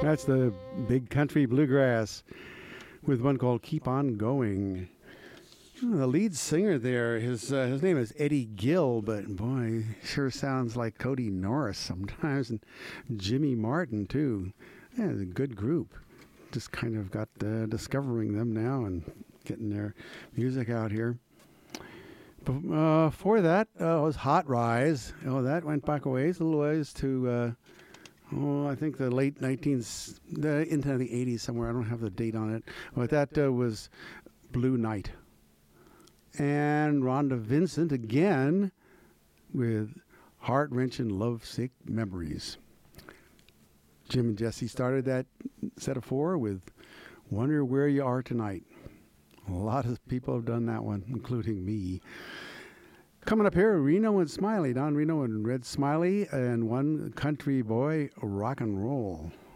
That's the big country bluegrass with one called Keep On Going. The lead singer there, his name is Eddie Gill, but boy, sure sounds like Cody Norris sometimes, and Jimmy Martin too. Yeah, it's a good group. Just kind of got discovering them now and getting their music out here. Before that was Hot Rise. Oh, that went back a ways, a little ways to, I think the late 19s, into the 80s somewhere. I don't have the date on it. But that was Blue Night. And Rhonda Vincent again with Heart-Wrenching Lovesick Memories. Jim and Jesse started that set of four with Wonder Where You Are Tonight. A lot of people have done that one, including me. Coming up here, Reno and Smiley. Don Reno and Red Smiley, and One Country Boy, Rock and Roll.